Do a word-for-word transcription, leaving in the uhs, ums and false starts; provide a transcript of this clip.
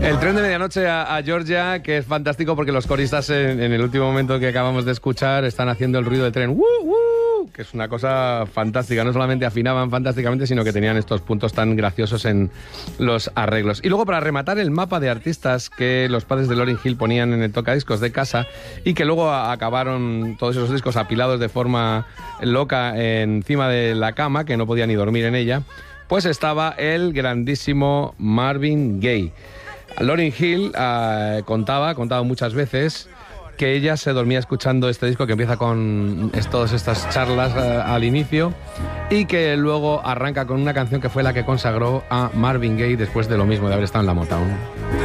El tren de medianoche a, a Georgia, que es fantástico porque los coristas en, en el último momento que acabamos de escuchar están haciendo el ruido del tren, ¡woo, woo! Que es una cosa fantástica. No solamente afinaban fantásticamente, sino que tenían estos puntos tan graciosos en los arreglos. Y luego, para rematar, el mapa de artistas que los padres de Lauryn Hill ponían en el tocadiscos de casa y que luego acabaron todos esos discos apilados de forma loca encima de la cama, que no podía ni dormir en ella, pues estaba el grandísimo Marvin Gaye. Lauryn Hill uh, contaba, contaba muchas veces que ella se dormía escuchando este disco que empieza con es, todas estas charlas uh, al inicio y que luego arranca con una canción que fue la que consagró a Marvin Gaye después de lo mismo, de haber estado en la Motown.